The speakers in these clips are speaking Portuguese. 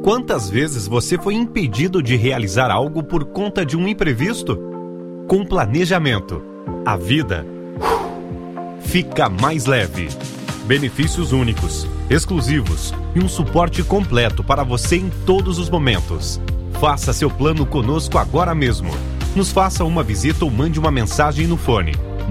Quantas vezes você foi impedido de realizar algo por conta de um imprevisto? Com planejamento, a vida fica mais leve. Benefícios únicos, exclusivos e um suporte completo para você em todos os momentos. Faça seu plano conosco agora mesmo. Nos faça uma visita ou mande uma mensagem no fone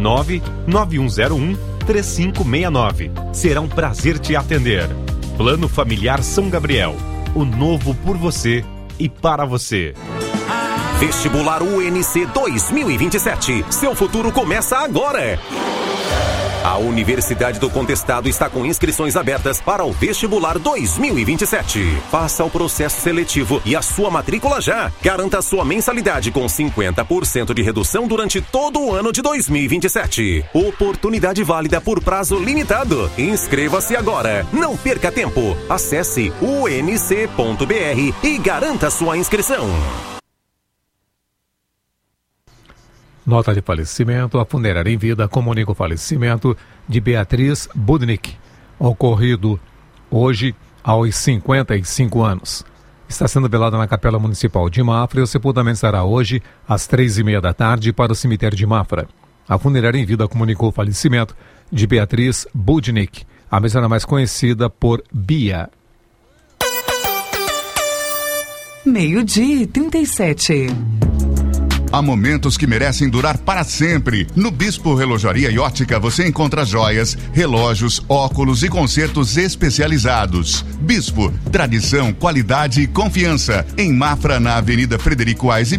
99101-3569. Será um prazer te atender. Plano Familiar São Gabriel. O novo por você e para você. Vestibular UNC 2027. Seu futuro começa agora. A Universidade do Contestado está com inscrições abertas para o Vestibular 2027. Faça o processo seletivo e a sua matrícula já. Garanta sua mensalidade com 50% de redução durante todo o ano de 2027. Oportunidade válida por prazo limitado. Inscreva-se agora. Não perca tempo. Acesse unc.br e garanta sua inscrição. Nota de falecimento: a funerária em vida comunica o falecimento de Beatriz Budnick, ocorrido hoje aos 55 anos. Está sendo velada na Capela Municipal de Mafra e o sepultamento será hoje às 3h30 da tarde para o cemitério de Mafra. A funerária em vida comunicou o falecimento de Beatriz Budnick, a mesma era mais conhecida por Bia. 12:37. Há momentos que merecem durar para sempre. No Bispo Relojaria e Ótica você encontra joias, relógios, óculos e consertos especializados. Bispo, tradição, qualidade e confiança. Em Mafra, na Avenida Frederico Aise,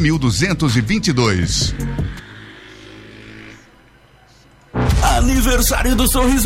1222. Aniversário do Sorriso